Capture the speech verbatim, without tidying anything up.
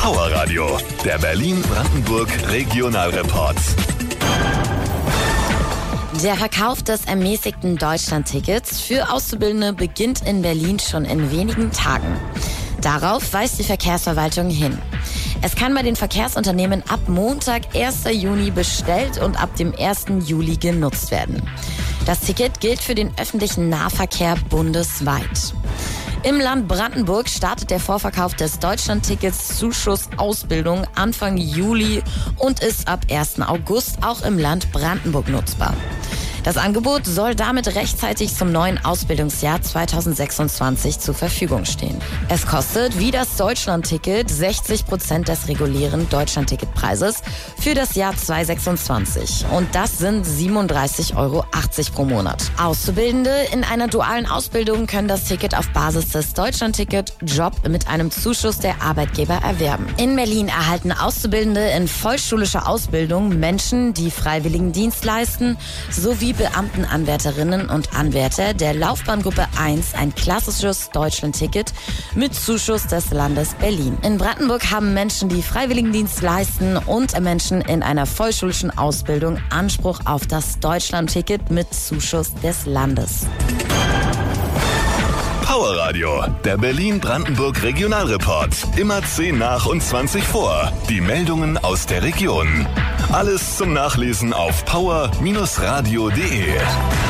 Power Radio, der Berlin-Brandenburg Regionalreport. Der Verkauf des ermäßigten Deutschland-Tickets für Auszubildende beginnt in Berlin schon in wenigen Tagen. Darauf weist die Verkehrsverwaltung hin. Es kann bei den Verkehrsunternehmen ab Montag, ersten Juni bestellt und ab dem ersten Juli genutzt werden. Das Ticket gilt für den öffentlichen Nahverkehr bundesweit. Im Land Brandenburg startet der Vorverkauf des Deutschland-Tickets Zuschuss Ausbildung Anfang Juli und ist ab ersten August auch im Land Brandenburg nutzbar. Das Angebot soll damit rechtzeitig zum neuen Ausbildungsjahr zweitausendsechsundzwanzig zur Verfügung stehen. Es kostet wie das Deutschland-Ticket sechzig Prozent des regulären Deutschland-Ticket-Preises für das Jahr zweitausendsechsundzwanzig. Und das sind siebenunddreißig Euro achtzig pro Monat. Auszubildende in einer dualen Ausbildung können das Ticket auf Basis des Deutschland-Ticket-Job mit einem Zuschuss der Arbeitgeber erwerben. In Berlin erhalten Auszubildende in vollschulischer Ausbildung, Menschen, die Freiwilligendienst leisten, sowie Beamtenanwärterinnen und Anwärter der Laufbahngruppe eins ein klassisches Deutschland-Ticket mit Zuschuss des Landes Berlin. In Brandenburg haben Menschen, die Freiwilligendienst leisten und Menschen in einer vollschulischen Ausbildung Anspruch auf das Deutschland-Ticket mit Zuschuss des Landes. Power Radio, der Berlin-Brandenburg Regionalreport. Immer zehn nach und zwanzig vor. Die Meldungen aus der Region. Alles zum Nachlesen auf power Bindestrich radio punkt de.